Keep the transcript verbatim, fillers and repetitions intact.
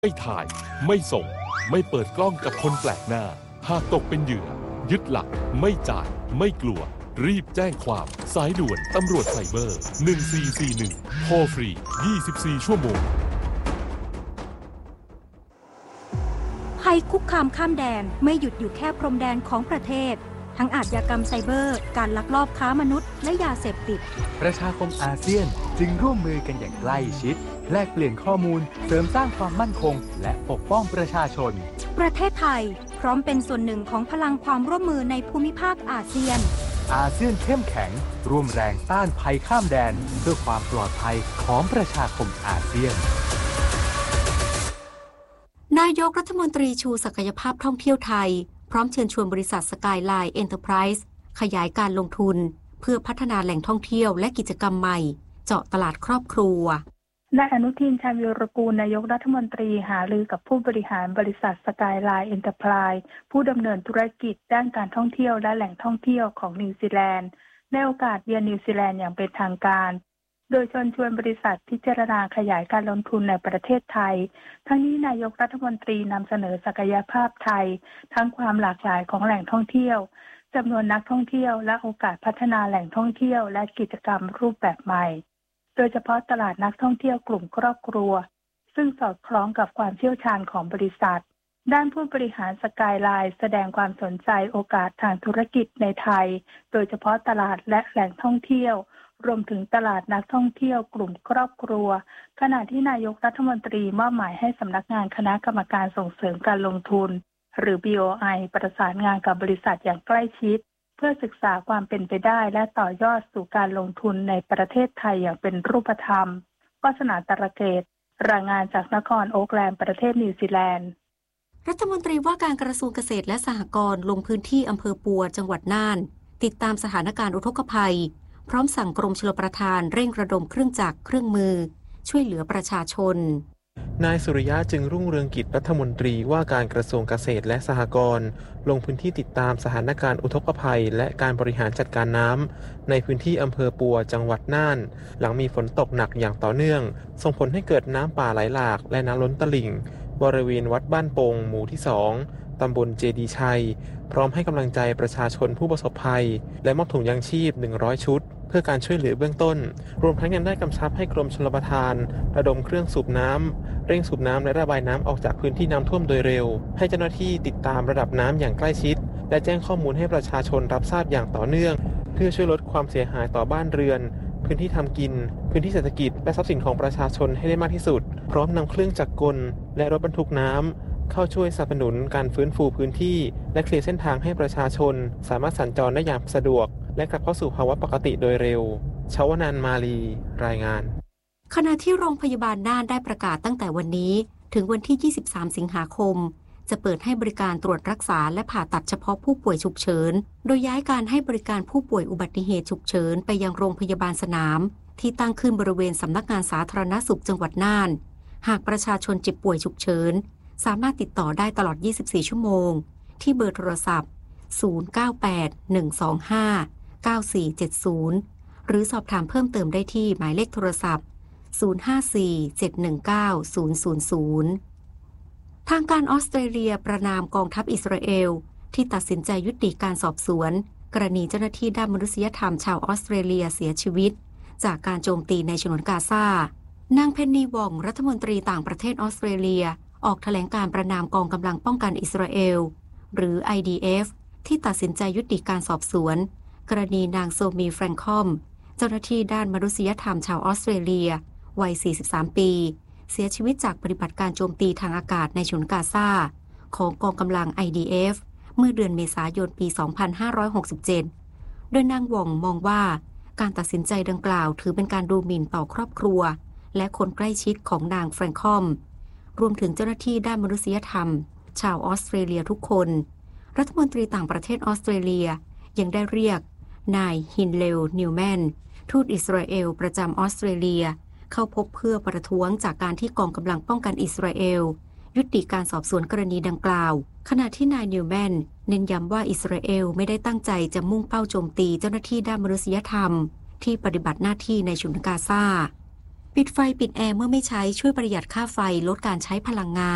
ไม่ถ่ายไม่ส่งไม่เปิดกล้องกับคนแปลกหน้าหากตกเป็นเหยื่อยึดหลักไม่จ่ายไม่กลัวรีบแจ้งความสายด่วนตำรวจไซเบอร์หนึ่งสี่สี่หนึ่งโทรฟรียี่สิบสี่ชั่วโมงภัยคุกคามข้ามแดนไม่หยุดอยู่แค่พรมแดนของประเทศทั้งอาชญากรรมไซเบอร์การลักลอบค้ามนุษย์และยาเสพติดประชาคมอาเซียนจึงร่วมมือกันอย่างใกล้ชิดแลกเปลี่ยนข้อมูลเสริมสร้างความมั่นคงและปกป้องประชาชนประเทศไทยพร้อมเป็นส่วนหนึ่งของพลังความร่วมมือในภูมิภาคอาเซียนอาเซียนเข้มแข็งร่วมแรงต้านภัยข้ามแดนเพื่อความปลอดภัยของประชาคมอาเซียนนายกรัฐมนตรีชูศักยภาพท่องเที่ยวไทยพร้อมเชิญชวนบริษัทสกายไลน์เอ็นเตอร์ไพรส์ขยายการลงทุนเพื่อพัฒนาแหล่งท่องเที่ยวและกิจกรรมใหม่เจาะตลาดครอบครัวนายอนุทิน ชาญวีรกูลนายกรัฐมนตรีหารือกับผู้บริหารบริษัทสกายไลน์เอ็นเตอร์ไพรส์ผู้ดำเนินธุรกิจด้านการท่องเที่ยวและแหล่งท่องเที่ยวของนิวซีแลนด์ในโอกาสเยือนนิวซีแลนด์อย่างเป็นทางการโดยเชิญชวนบริษัทพิจารณาขยายการลงทุนในประเทศไทยทั้งนี้นายกรัฐมนตรีนำเสนอศักยภาพไทยทั้งความหลากหลายของแหล่งท่องเที่ยวจำนวนนักท่องเที่ยวและโอกาสพัฒนาแหล่งท่องเที่ยวและกิจกรรมรูปแบบใหม่โดยเฉพาะตลาดนักท่องเที่ยวกลุ่มครอบครัวซึ่งสอดคล้องกับความเชี่ยวชาญของบริษัทด้านผู้บริหารสกายไลน์แสดงความสนใจโอกาสทางธุรกิจในไทยโดยเฉพาะตลาดและแหล่งท่องเที่ยวรวมถึงตลาดนักท่องเที่ยวกลุ่มครอบครัวขณะที่นายกรัฐมนตรีมอบหมายให้สำนักงานคณะกรรมการส่งเสริมการลงทุนหรือ บี โอ ไอ ประสานงานกับบริษัทอย่างใกล้ชิดเพื่อศึกษาความเป็นไปได้และต่อยอดสู่การลงทุนในประเทศไทยอย่างเป็นรูปธรรมวาสนาตระเกตรายงานจากนครโอ๊คแลนด์ประเทศนิวซีแลนด์รัฐมนตรีว่าการกระทรวงเกษตรและสหกรณ์ลงพื้นที่อำเภอปัวจังหวัดน่านติดตามสถานการณ์อุทกภัยพร้อมสั่งกรมชลประทานเร่งระดมเครื่องจักรเครื่องมือช่วยเหลือประชาชนนายสุริยะจึงรุ่งเรืองกิจรัฐมนตรีว่าการกระทรวงเกษตรและสหกรณ์ลงพื้นที่ติดตามสถานการณ์อุทกภัยและการบริหารจัดการน้ำในพื้นที่อำเภอปัวจังหวัดน่านหลังมีฝนตกหนักอย่างต่อเนื่องส่งผลให้เกิดน้ำป่าไหลหลากและน้ำล้นตลิ่งบริเวณวัดบ้านโป่งหมู่ที่สองตำบลเจดีชัยพร้อมให้กำลังใจประชาชนผู้ประสบภัยและมอบถุงยางชีพหนึ่งร้อยชุดเพื่อการช่วยเหลือเบื้องต้นรวมทั้งยังได้กำชับให้กรมชลประทานระดมเครื่องสูบน้ำเร่งสูบน้ำและระบายน้ำออกจากพื้นที่น้ำท่วมโดยเร็วให้เจ้าหน้าที่ติดตามระดับน้ำอย่างใกล้ชิดและแจ้งข้อมูลให้ประชาชนรับทราบอย่างต่อเนื่องเพื่อช่วยลดความเสียหายต่อบ้านเรือนพื้นที่ทำกินพื้นที่เศรษฐกิจและทรัพย์สินของประชาชนให้ได้มากที่สุดพร้อมนำเครื่องจักรกลและรถบรรทุกน้ำเข้าช่วยสนับสนุนการฟื้นฟูพื้นที่และเคลียร์เส้นทางให้ประชาชนสามารถสัญจรได้อย่างสะดวกและกลับเข้าสู่ภาวะปกติโดยเร็วชวนันท์มาลีรายงานขณะที่โรงพยาบาลน่านได้ประกาศตั้งแต่วันนี้ถึงวันที่ยี่สิบสามสิงหาคมจะเปิดให้บริการตรวจรักษาและผ่าตัดเฉพาะผู้ป่วยฉุกเฉินโดยย้ายการให้บริการผู้ป่วยอุบัติเหตุฉุกเฉินไปยังโรงพยาบาลสนามที่ตั้งขึ้นบริเวณสำนักงานสาธารณสุขจังหวัดน่านหากประชาชนเจ็บป่วยฉุกเฉินสามารถติดต่อได้ตลอดยี่สิบสี่ชั่วโมงที่เบอร์โทรศัพท์ศูนย์ เก้า แปด หนึ่ง สอง ห้า เก้า สี่ เจ็ด ศูนย์หรือสอบถามเพิ่มเติมได้ที่หมายเลขโทรศัพท์ศูนย์ ห้า สี่ เจ็ด หนึ่ง เก้า ศูนย์ ศูนย์ ศูนย์ ทางการออสเตรเลียประณามกองทัพอิสราเอลที่ตัดสินใจยุติการสอบสวนกรณีเจ้าหน้าที่ด้านมนุษยธรรมชาวออสเตรเลียเสียชีวิตจากการโจมตีในฉนวนกาซานางเพนนีวองรัฐมนตรีต่างประเทศออสเตรเลียออกแถลงการประณามกองกำลังป้องกันอิสราเอลหรือ ไอ ดี เอฟ ที่ตัดสินใจยุติการสอบสวนกรณีนางโซมีแฟรงคอมเจ้าหน้าที่ด้านมนุษยธรรมชาวออสเตรเลียวัยสี่สิบสามปีเสียชีวิตจากปฏิบัติการโจมตีทางอากาศในฉนวนกาซาของกองกำลัง ไอ ดี เอฟ เมื่อเดือนเมษายนปี สองพันห้าร้อยหกสิบเจ็ด โดยนางหว่องมองว่าการตัดสินใจดังกล่าวถือเป็นการดูหมิ่นต่อครอบครัวและคนใกล้ชิดของนางแฟรงคอมรวมถึงเจ้าหน้าที่ด้านมนุษยธรรมชาวออสเตรเลียทุกคนรัฐมนตรีต่างประเทศออสเตรเลียยังได้เรียกนายฮินเลวนิวแมนทูตอิสราเอลประจำออสเตรเลียเข้าพบเพื่อประท้วงจากการที่กองกำลังป้องกันอิสราเอลยุติการสอบสวนกรณีดังกล่าวขณะที่นายนิวแมนเน้นย้ำว่าอิสราเอลไม่ได้ตั้งใจจะมุ่งเป้าโจมตีเจ้าหน้าที่ด้านมนุษยธรรมที่ปฏิบัติหน้าที่ในฉนวนกาซาปิดไฟปิดแอร์เมื่อไม่ใช้ช่วยประหยัดค่าไฟลดการใช้พลังงาน